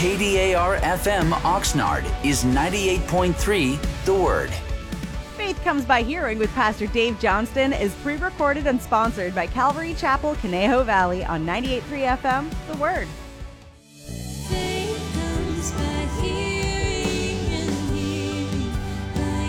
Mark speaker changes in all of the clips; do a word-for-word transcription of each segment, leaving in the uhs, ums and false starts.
Speaker 1: K D A R F M Oxnard is ninety-eight point three The Word.
Speaker 2: Faith Comes by Hearing with Pastor Dave Johnston is pre-recorded and sponsored by Calvary Chapel, Conejo Valley on ninety-eight point three F M The Word.
Speaker 3: Faith comes by hearing and hearing by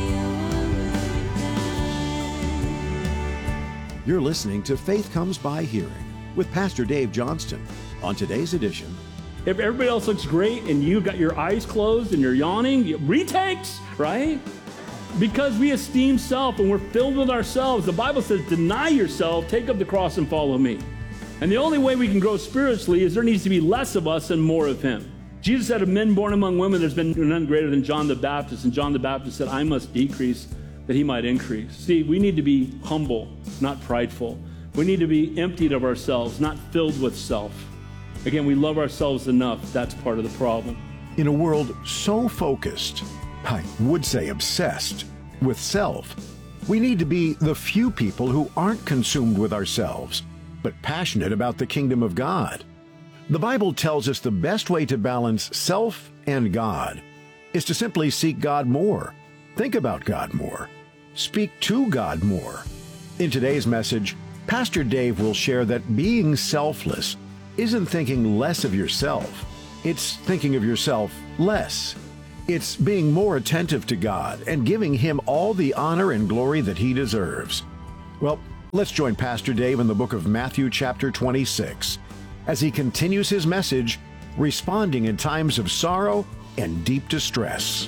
Speaker 3: your word, God.
Speaker 4: You're listening to Faith Comes by Hearing with Pastor Dave Johnston. On today's edition,
Speaker 5: if everybody else looks great and you've got your eyes closed and you're yawning, retakes, right? Because we esteem self and we're filled with ourselves. The Bible says, deny yourself, take up the cross and follow me. And the only way we can grow spiritually is there needs to be less of us and more of him. Jesus said, of men born among women, there's been none greater than John the Baptist. And John the Baptist said, I must decrease that he might increase. See, we need to be humble, not prideful. We need to be emptied of ourselves, not filled with self. Again, we love ourselves enough. That's part of the problem.
Speaker 4: In a world so focused, I would say obsessed, with self, we need to be the few people who aren't consumed with ourselves, but passionate about the kingdom of God. The Bible tells us the best way to balance self and God is to simply seek God more, think about God more, speak to God more. In today's message, Pastor Dave will share that being selfless isn't thinking less of yourself. It's thinking of yourself less. It's being more attentive to God and giving him all the honor and glory that he deserves. Well, let's join Pastor Dave in the book of Matthew chapter twenty-six as he continues his message, responding in times of sorrow and deep distress.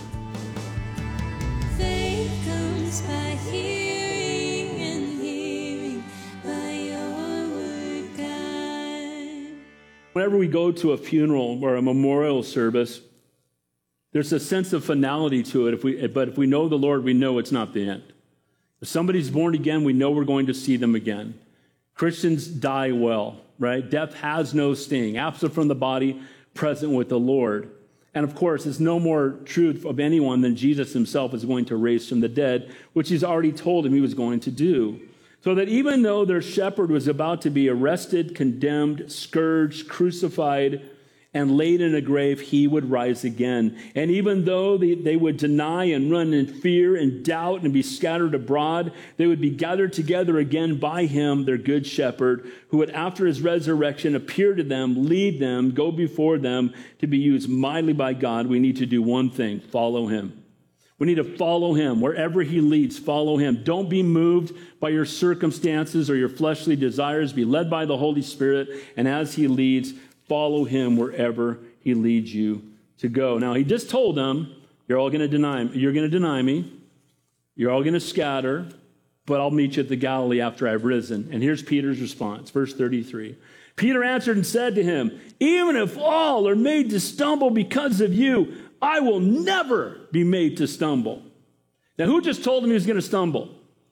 Speaker 3: Faith comes by hearing and hearing by your word, God.
Speaker 5: Whenever we go to a funeral or a memorial service, there's a sense of finality to it. If we, but if we know the Lord, we know it's not the end. If somebody's born again, we know we're going to see them again. Christians die well, right? Death has no sting. Absent from the body, present with the Lord. And of course, it's no more truth of anyone than Jesus himself is going to raise from the dead, which he's already told him he was going to do. So that even though their shepherd was about to be arrested, condemned, scourged, crucified, and laid in a grave, he would rise again. And even though they, they would deny and run in fear and doubt and be scattered abroad, they would be gathered together again by him, their good shepherd, who would, after his resurrection, appear to them, lead them, go before them to be used mightily by God. We need to do one thing: follow him. We need to follow him. Wherever he leads, follow him. Don't be moved by your circumstances or your fleshly desires. Be led by the Holy Spirit, and as he leads, follow him wherever he leads you to go. Now, he just told them, you're all going to deny me. You're going to deny me. You're all going to scatter, but I'll meet you at the Galilee after I've risen. And here's Peter's response, verse thirty-three. Peter answered and said to him, even if all are made to stumble because of you, I will never be made to stumble. Now, who just told him he was going to stumble?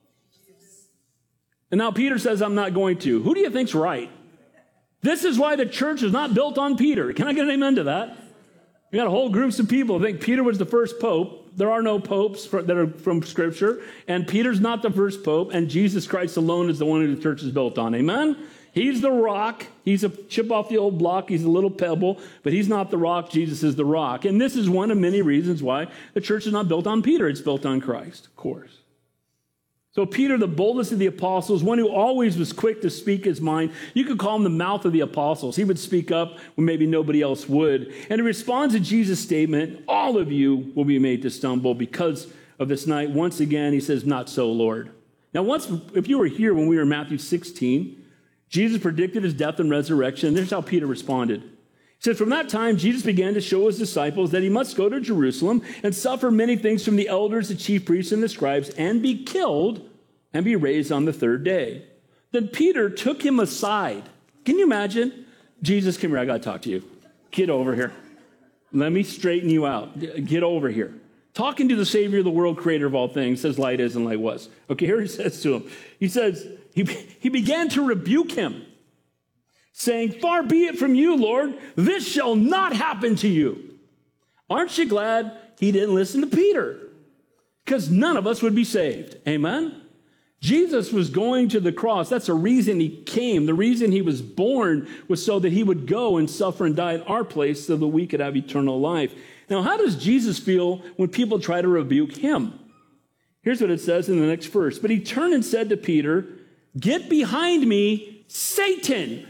Speaker 5: And now Peter says, I'm not going to. Who do you think's right? This is why the church is not built on Peter. Can I get an amen to that? We got a whole groups of people who think Peter was the first pope. There are no popes for, that are from Scripture, and Peter's not the first pope, and Jesus Christ alone is the one who the church is built on. Amen? He's the rock. He's a chip off the old block. He's a little pebble, but he's not the rock. Jesus is the rock. And this is one of many reasons why the church is not built on Peter. It's built on Christ, of course. So Peter, the boldest of the apostles, one who always was quick to speak his mind. You could call him the mouth of the apostles. He would speak up when maybe nobody else would. And he responds to Jesus' statement, all of you will be made to stumble because of this night. Once again, he says, not so, Lord. Now, once, if you were here when we were in Matthew sixteen, Jesus predicted his death and resurrection. And here's how Peter responded. He says, from that time, Jesus began to show his disciples that he must go to Jerusalem and suffer many things from the elders, the chief priests, and the scribes, and be killed and be raised on the third day. Then Peter took him aside. Can you imagine? Jesus, come here, I got to talk to you. Get over here. Let me straighten you out. Get over here. Talking to the Savior of the world, creator of all things, says light is and light was. Okay, here he says to him. He says, he, he began to rebuke him, saying, far be it from you, Lord, this shall not happen to you. Aren't you glad he didn't listen to Peter? Because none of us would be saved. Amen? Jesus was going to the cross. That's the reason he came. The reason he was born was so that he would go and suffer and die in our place so that we could have eternal life. Now, how does Jesus feel when people try to rebuke him? Here's what it says in the next verse. But he turned and said to Peter, "Get behind me, Satan."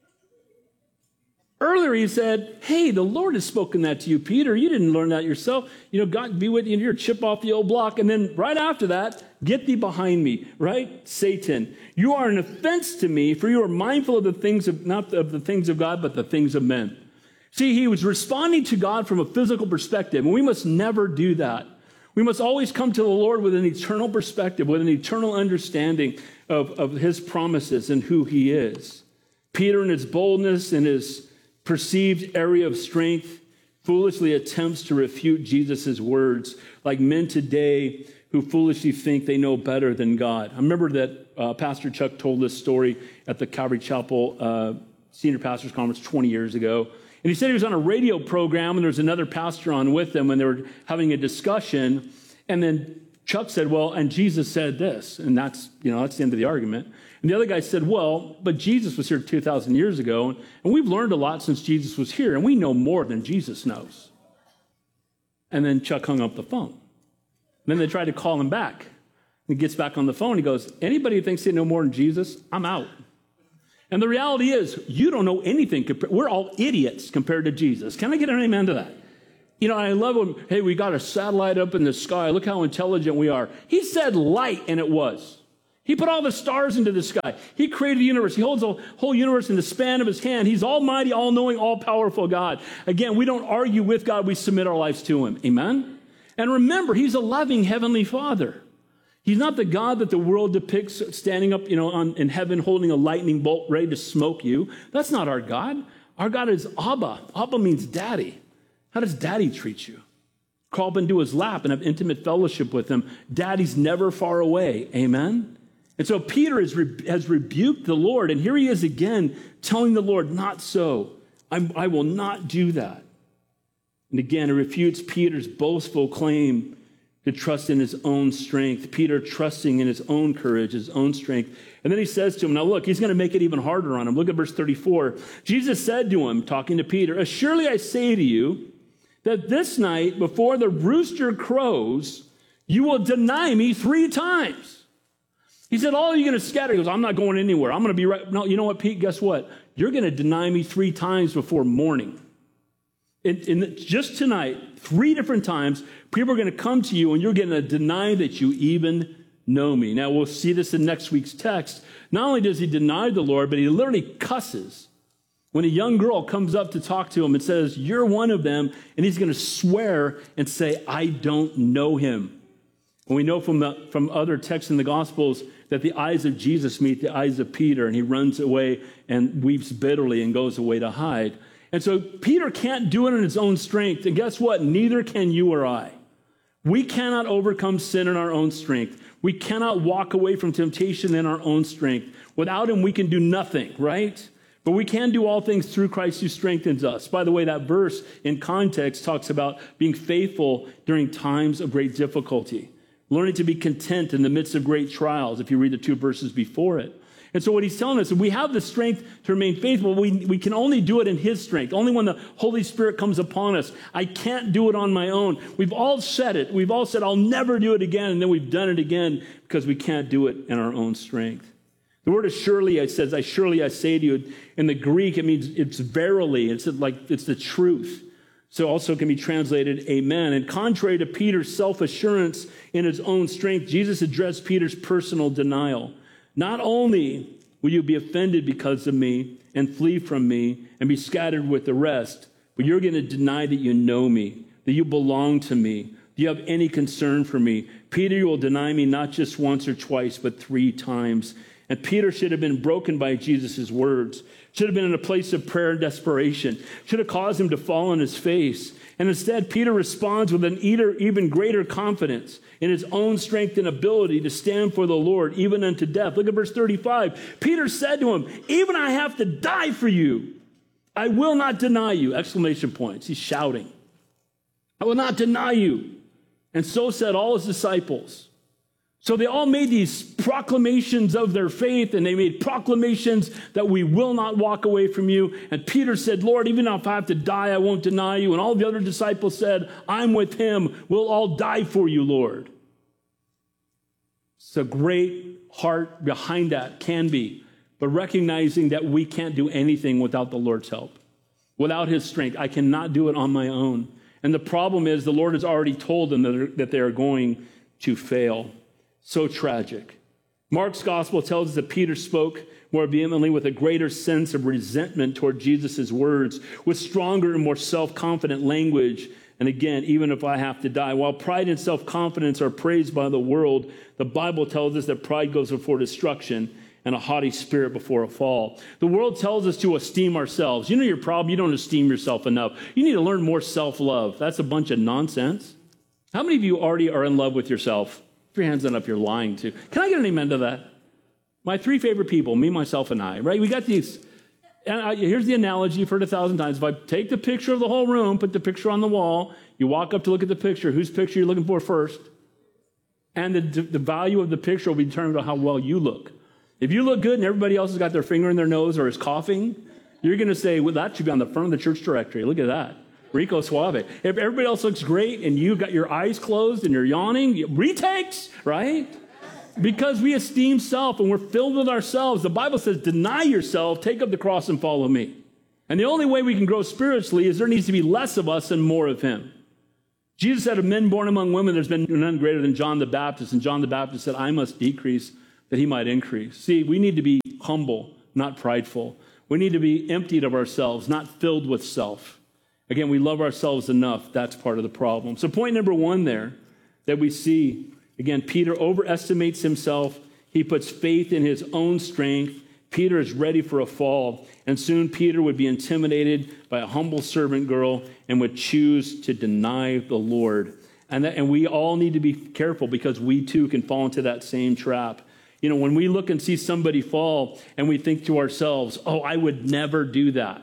Speaker 5: Earlier he said, hey, the Lord has spoken that to you, Peter. You didn't learn that yourself. You know, God be with you. You're a chip off the old block. And then right after that, get thee behind me, right? Satan, you are an offense to me, for you are mindful of the things of, not of the things of God, but the things of men. See, he was responding to God from a physical perspective, and we must never do that. We must always come to the Lord with an eternal perspective, with an eternal understanding of, of his promises and who he is. Peter, in his boldness and his perceived area of strength, foolishly attempts to refute Jesus' words, like men today who foolishly think they know better than God. I remember that uh, Pastor Chuck told this story at the Calvary Chapel uh, Senior Pastors Conference twenty years ago. And he said he was on a radio program, and there was another pastor on with them, and they were having a discussion. And then Chuck said, well, and Jesus said this. And that's, you know, that's the end of the argument. And the other guy said, well, but Jesus was here two thousand years ago, and we've learned a lot since Jesus was here, and we know more than Jesus knows. And then Chuck hung up the phone. And then they tried to call him back. He gets back on the phone. He goes, anybody who thinks they know more than Jesus, I'm out. And the reality is, you don't know anything. We're all idiots compared to Jesus. Can I get an amen to that? You know, I love when, hey, we got a satellite up in the sky. Look how intelligent we are. He said light, and it was. He put all the stars into the sky. He created the universe. He holds the whole universe in the span of his hand. He's almighty, all-knowing, all-powerful God. Again, we don't argue with God. We submit our lives to him. Amen? And remember, he's a loving heavenly Father. He's not the God that the world depicts standing up, you know, on, in heaven holding a lightning bolt ready to smoke you. That's not our God. Our God is Abba. Abba means daddy. How does daddy treat you? Crawl up into his lap and have intimate fellowship with him. Daddy's never far away. Amen? And so Peter has, re- has rebuked the Lord, and here he is again telling the Lord, not so. I'm, I will not do that. And again, it refutes Peter's boastful claim to trust in his own strength. Peter trusting in his own courage, his own strength. And then he says to him, now look, he's going to make it even harder on him. Look at verse thirty-four. Jesus said to him, talking to Peter, surely I say to you that this night before the rooster crows, you will deny me three times. He said, oh, you're going to scatter. He goes, I'm not going anywhere. I'm going to be right. No, you know what, Pete? Guess what? You're going to deny me three times before morning. In, in, just tonight, three different times, people are going to come to you and you're going to deny that you even know me. Now, we'll see this in next week's text. Not only does he deny the Lord, but he literally cusses when a young girl comes up to talk to him and says, you're one of them, and he's going to swear and say, I don't know him. And we know from, the, from other texts in the Gospels that the eyes of Jesus meet the eyes of Peter, and he runs away and weeps bitterly and goes away to hide. And so Peter can't do it in his own strength. And guess what? Neither can you or I. We cannot overcome sin in our own strength. We cannot walk away from temptation in our own strength. Without him, we can do nothing, right? But we can do all things through Christ who strengthens us. By the way, that verse in context talks about being faithful during times of great difficulty. Learning to be content in the midst of great trials, if you read the two verses before it. And so what he's telling us is we have the strength to remain faithful. We, we can only do it in his strength, only when the Holy Spirit comes upon us. I can't do it on my own. We've all said it. We've all said, I'll never do it again. And then we've done it again because we can't do it in our own strength. The word is surely, it says, I surely I say to you. In the Greek, it means it's verily. It's like it's the truth. So also can be translated amen. And contrary to Peter's self-assurance in his own strength, Jesus addressed Peter's personal denial. Not only will you be offended because of me and flee from me and be scattered with the rest, but you're going to deny that you know me, that you belong to me, that you have any concern for me. Peter, you will deny me not just once or twice, but three times. And Peter should have been broken by Jesus' words, should have been in a place of prayer and desperation, should have caused him to fall on his face. And instead, Peter responds with an even greater confidence in his own strength and ability to stand for the Lord, even unto death. Look at verse thirty-five. Peter said to him, even I have to die for you, I will not deny you. Exclamation points. He's shouting. I will not deny you. And so said all his disciples. So they all made these proclamations of their faith, and they made proclamations that we will not walk away from you. And Peter said, Lord, even if I have to die, I won't deny you. And all the other disciples said, I'm with him. We'll all die for you, Lord. It's a great heart behind that, can be. But recognizing that we can't do anything without the Lord's help, without his strength. I cannot do it on my own. And the problem is the Lord has already told them that, that they are going to fail. So tragic. Mark's gospel tells us that Peter spoke more vehemently with a greater sense of resentment toward Jesus' words, with stronger and more self-confident language. And again, even if I have to die. While pride and self-confidence are praised by the world, the Bible tells us that pride goes before destruction and a haughty spirit before a fall. The world tells us to esteem ourselves. You know your problem? You don't esteem yourself enough. You need to learn more self-love. That's a bunch of nonsense. How many of you already are in love with yourself? Put your hands up, you're lying too. Can I get an amen to that? My three favorite people, me, myself, and I, right? We got these. And I, here's the analogy you've heard a thousand times. If I take the picture of the whole room, put the picture on the wall, you walk up to look at the picture, whose picture are you looking for first? And the, the value of the picture will be determined by how well you look. If you look good and everybody else has got their finger in their nose or is coughing, you're going to say, well, that should be on the front of the church directory. Look at that. Rico Suave. If everybody else looks great and you've got your eyes closed and you're yawning, retakes, right? Because we esteem self and we're filled with ourselves. The Bible says, deny yourself, take up the cross and follow me. And the only way we can grow spiritually is there needs to be less of us and more of him. Jesus said, of men born among women, there's been none greater than John the Baptist. And John the Baptist said, I must decrease that he might increase. See, we need to be humble, not prideful. We need to be emptied of ourselves, not filled with self. Again, we love ourselves enough. That's part of the problem. So point number one there that we see, again, Peter overestimates himself. He puts faith in his own strength. Peter is ready for a fall. And soon Peter would be intimidated by a humble servant girl and would choose to deny the Lord. And, that, and we all need to be careful because we too can fall into that same trap. You know, when we look and see somebody fall and we think to ourselves, oh, I would never do that.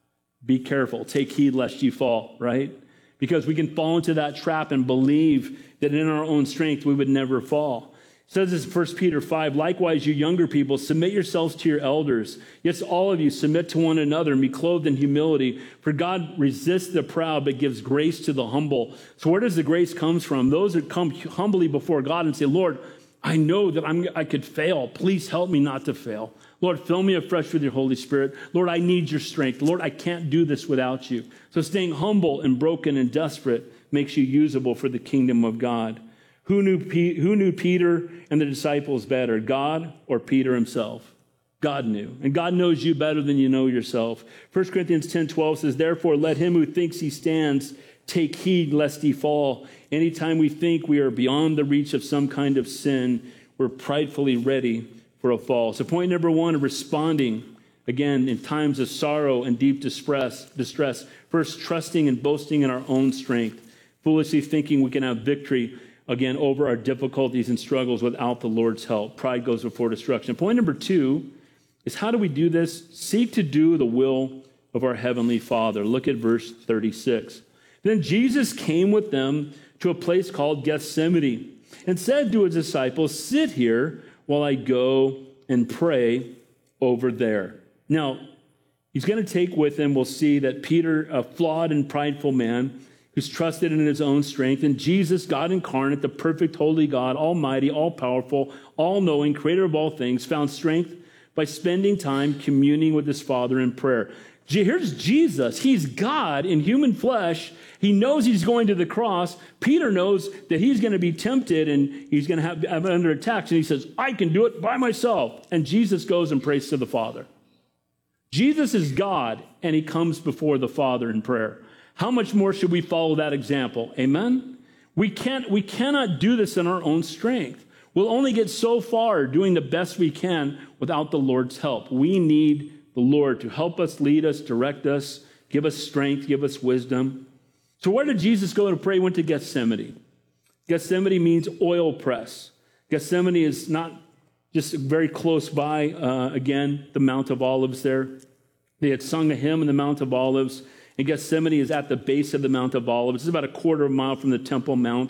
Speaker 5: Be careful. Take heed lest you fall, right? Because we can fall into that trap and believe that in our own strength we would never fall. It says this in First Peter five, likewise, you younger people, submit yourselves to your elders. Yes, all of you submit to one another and be clothed in humility. For God resists the proud, but gives grace to the humble. So where does the grace come from? Those that come humbly before God and say, Lord, I know that I'm, I could fail. Please help me not to fail. Lord, fill me afresh with your Holy Spirit. Lord, I need your strength. Lord, I can't do this without you. So staying humble and broken and desperate makes you usable for the kingdom of God. Who knew, Pe- who knew Peter and the disciples better, God or Peter himself? God knew. And God knows you better than you know yourself. First Corinthians ten twelve says, therefore, let him who thinks he stands take heed lest he fall. Anytime we think we are beyond the reach of some kind of sin, we're pridefully ready for a fall. So point number one, responding, again, in times of sorrow and deep distress, distress. First, trusting and boasting in our own strength. Foolishly thinking we can have victory, again, over our difficulties and struggles without the Lord's help. Pride goes before destruction. Point number two is how do we do this? Seek to do the will of our Heavenly Father. Look at verse thirty-six. Then Jesus came with them to a place called Gethsemane and said to his disciples, sit here while I go and pray over there. Now, he's going to take with him, we'll see that Peter, a flawed and prideful man who's trusted in his own strength, and Jesus, God incarnate, the perfect, holy God, almighty, all-powerful, all-knowing, creator of all things, found strength by spending time communing with his Father in prayer. Here's Jesus. He's God in human flesh. He knows he's going to the cross. Peter knows that he's going to be tempted and he's going to have, have under attack. And he says, I can do it by myself. And Jesus goes and prays to the Father. Jesus is God, and he comes before the Father in prayer. How much more should we follow that example? Amen? We can't, we cannot do this in our own strength. We'll only get so far doing the best we can without the Lord's help. We need the Lord to help us, lead us, direct us, give us strength, give us wisdom. So where did Jesus go to pray? He went to Gethsemane. Gethsemane means oil press. Gethsemane is not just very close by, uh, again, the Mount of Olives there. They had sung a hymn in the Mount of Olives, and Gethsemane is at the base of the Mount of Olives. It's about a quarter of a mile from the Temple Mount.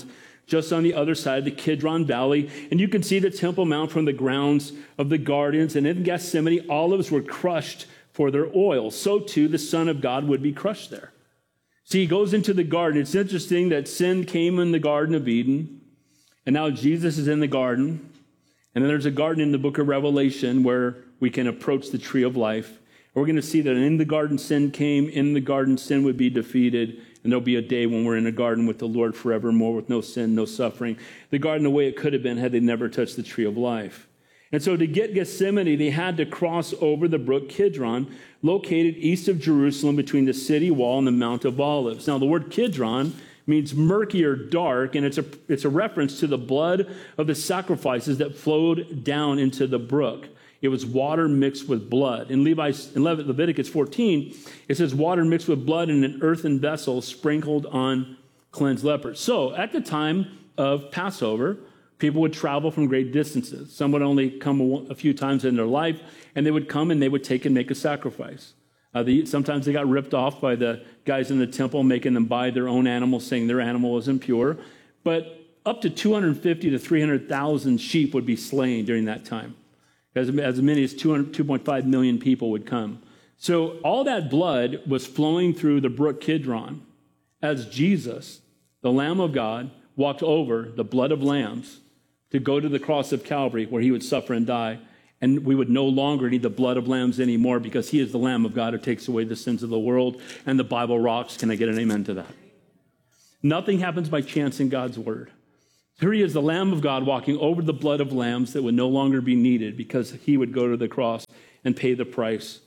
Speaker 5: just on the other side of the Kidron Valley. And you can see the Temple Mount from the grounds of the gardens. And in Gethsemane, olives were crushed for their oil. So too, the Son of God would be crushed there. See, he goes into the garden. It's interesting that sin came in the Garden of Eden, and now Jesus is in the garden. And then there's a garden in the book of Revelation where we can approach the tree of life. And we're going to see that in the garden sin came, in the garden sin would be defeated, and there'll be a day when we're in a garden with the Lord forevermore with no sin, no suffering. The garden the way it could have been had they never touched the tree of life. And so to get Gethsemane, they had to cross over the brook Kidron, located east of Jerusalem between the city wall and the Mount of Olives. Now, the word Kidron means murky or dark, and it's a, it's a reference to the blood of the sacrifices that flowed down into the brook. It was water mixed with blood. In, Levi's, in Leviticus fourteen, it says water mixed with blood in an earthen vessel sprinkled on cleansed lepers. So at the time of Passover, people would travel from great distances. Some would only come a, a few times in their life, and they would come and they would take and make a sacrifice. Uh, the, sometimes they got ripped off by the guys in the temple, making them buy their own animal, saying their animal was impure. But up to two hundred fifty to three hundred thousand sheep would be slain during that time. As, as many as two point five million people would come. So all that blood was flowing through the brook Kidron as Jesus, the Lamb of God, walked over the blood of lambs to go to the cross of Calvary where he would suffer and die. And we would no longer need the blood of lambs anymore because he is the Lamb of God who takes away the sins of the world. And the Bible rocks. Can I get an amen to that? Nothing happens by chance in God's word. Here he is, the Lamb of God, walking over the blood of lambs that would no longer be needed because he would go to the cross and pay the price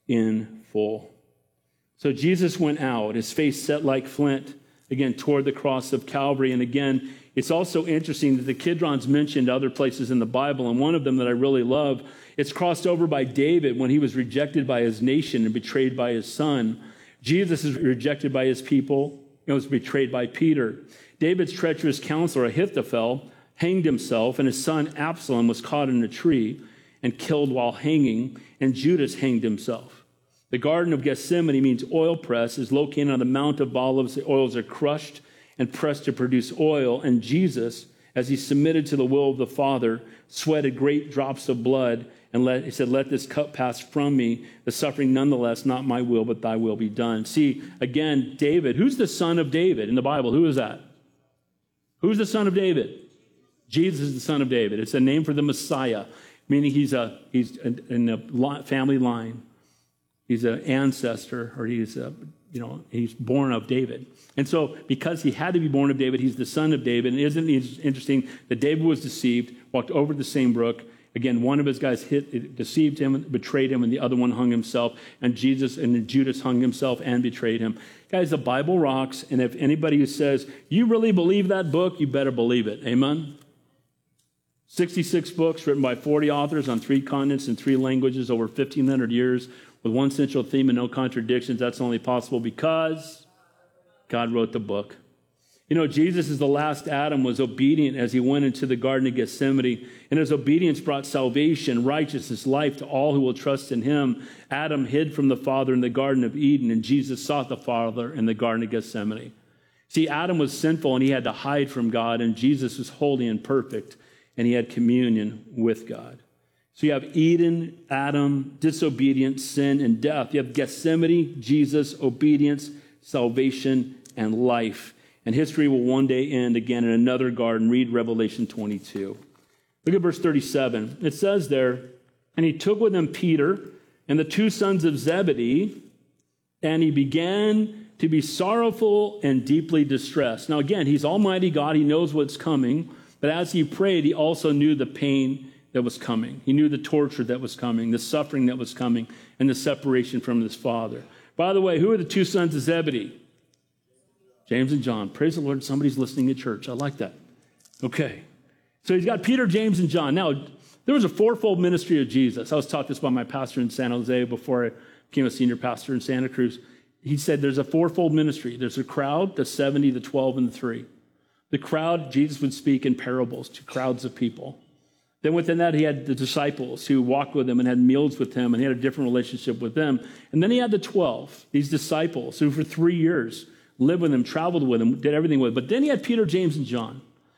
Speaker 5: in full. So Jesus went out, his face set like flint, again, toward the cross of Calvary. And again, it's also interesting that the Kidron's mentioned other places in the Bible, and one of them that I really love, it's crossed over by David when he was rejected by his nation and betrayed by his son. Jesus is rejected by his people and was betrayed by Peter. David's treacherous counselor, Ahithophel, hanged himself, and his son Absalom was caught in a tree and killed while hanging, and Judas hanged himself. The Garden of Gethsemane means oil press, is located on the Mount of Olives. The oils are crushed and pressed to produce oil, and Jesus, as he submitted to the will of the Father, sweated great drops of blood, and let, he said, "Let this cup pass from me, the suffering nonetheless, not my will, but thy will be done." See, again, David, who's the son of David in the Bible? Who is that? Who's the son of David? Jesus is the son of David. It's a name for the Messiah, meaning he's a he's in a family line. He's an ancestor, or he's a, you know, he's born of David. And so because he had to be born of David, he's the son of David. And isn't it interesting that David was deceived, walked over the same brook. Again, one of his guys hit, deceived him, betrayed him, and the other one hung himself. And Jesus and Judas hung himself and betrayed him. Guys, the Bible rocks. And if anybody who says, you really believe that book, you better believe it. Amen? sixty-six books written by forty authors on three continents and three languages over fifteen hundred years with one central theme and no contradictions. That's only possible because God wrote the book. You know, Jesus, as the last Adam, was obedient as he went into the Garden of Gethsemane, and his obedience brought salvation, righteousness, life to all who will trust in him. Adam hid from the Father in the Garden of Eden, and Jesus sought the Father in the Garden of Gethsemane. See, Adam was sinful, and he had to hide from God, and Jesus was holy and perfect, and he had communion with God. So you have Eden, Adam, disobedience, sin, and death. You have Gethsemane, Jesus, obedience, salvation, and life. And history will one day end again in another garden. Read Revelation twenty-two. Look at verse thirty-seven. It says there, and he took with him Peter and the two sons of Zebedee, and he began to be sorrowful and deeply distressed. Now again, he's Almighty God. He knows what's coming. But as he prayed, he also knew the pain that was coming. He knew the torture that was coming, the suffering that was coming, and the separation from his father. By the way, who are the two sons of Zebedee? James and John. Praise the Lord, somebody's listening at church. I like that. Okay. So he's got Peter, James, and John. Now, there was a fourfold ministry of Jesus. I was taught this by my pastor in San Jose before I became a senior pastor in Santa Cruz. He said there's a fourfold ministry. There's a crowd, the seventy, the twelve, and the three. The crowd, Jesus would speak in parables to crowds of people. Then within that, he had the disciples who walked with him and had meals with him, and he had a different relationship with them. And then he had the twelve, these disciples who for three years lived with him, traveled with him, did everything with him. But then he had Peter, James, and John.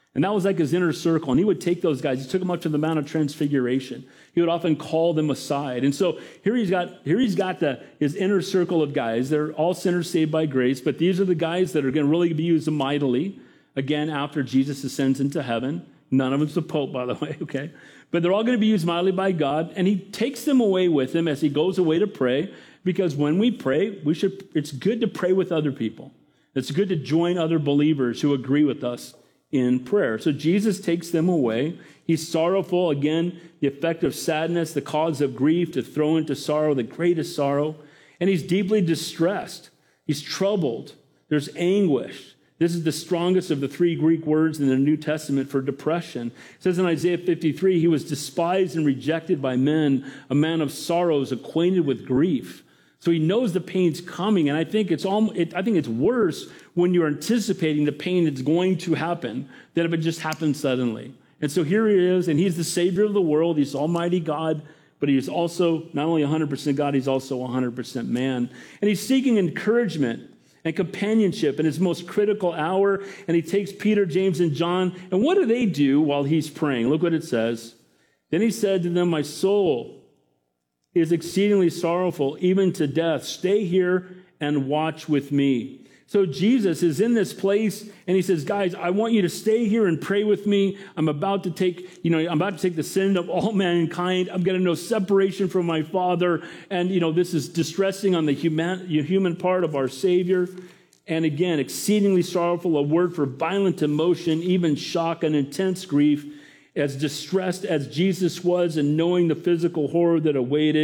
Speaker 5: And that was like his inner circle. And he would take those guys. He took them up to the Mount of Transfiguration. He would often call them aside. And so here he's got here he's got the, his inner circle of guys. They're all sinners saved by grace. But these are the guys that are going to really be used mightily, again, after Jesus ascends into heaven. None of them's the Pope, by the way, okay? But they're all going to be used mightily by God. And he takes them away with him as he goes away to pray. Because when we pray, we should. It's good to pray with other people. It's good to join other believers who agree with us in prayer. So Jesus takes them away. He's sorrowful. Again, the effect of sadness, the cause of grief, to throw into sorrow, the greatest sorrow. And he's deeply distressed. He's troubled. There's anguish. This is the strongest of the three Greek words in the New Testament for depression. It says in Isaiah fifty-three, he was despised and rejected by men, a man of sorrows, acquainted with grief. So he knows the pain's coming, and I think it's all, it, I think it's worse when you're anticipating the pain that's going to happen than if it just happens suddenly. And so here he is, and he's the Savior of the world. He's Almighty God, but he's also not only one hundred percent God, he's also one hundred percent man. And he's seeking encouragement and companionship in his most critical hour, and he takes Peter, James, and John, and what do they do while he's praying? Look what it says. Then he said to them, my soul is exceedingly sorrowful, even to death. Stay here and watch with me. So Jesus is in this place, and he says, guys, I want you to stay here and pray with me. I'm about to take, you know, I'm about to take the sin of all mankind. I'm going to know separation from my Father. And, you know, this is distressing on the human, human part of our Savior. And again, exceedingly sorrowful, a word for violent emotion, even shock and intense grief. As distressed as Jesus was and knowing the physical horror that awaited,